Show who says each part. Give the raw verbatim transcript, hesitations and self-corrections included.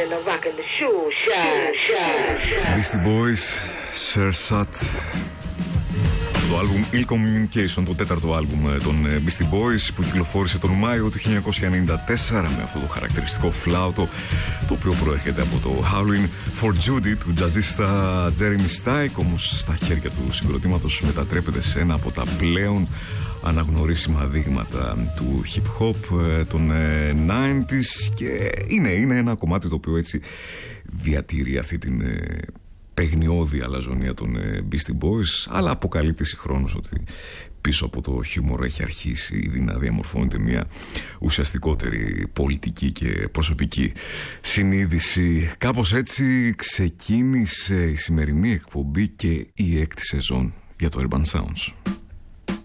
Speaker 1: and I'm rocking the shoe shine, shine, shine.
Speaker 2: Beastie Boys, Shersat. Το άλμπουμ Ill Communication, το τέταρτο άλμπουμ των Beastie Boys, που κυκλοφόρησε τον Μάιο του χίλια εννιακόσια ενενήντα τέσσερα με αυτό το χαρακτηριστικό φλάουτο, το οποίο προέρχεται από το Howlin' for Judy του τζατζίστα Jeremy Steik, όμως στα χέρια του συγκροτήματος μετατρέπεται σε ένα από τα πλέον αναγνωρίσιμα δείγματα του hip hop των ενενήντα και είναι, είναι ένα κομμάτι το οποίο έτσι διατηρεί αυτή την παιγνιώδη αλαζονία των Beastie Boys, αλλά αποκαλύπτει συγχρόνως ότι πίσω από το χιούμορ έχει αρχίσει ήδη να διαμορφώνεται μια ουσιαστικότερη πολιτική και προσωπική συνείδηση. Κάπως έτσι ξεκίνησε η σημερινή εκπομπή και η έκτη σεζόν για το Urban Sounds.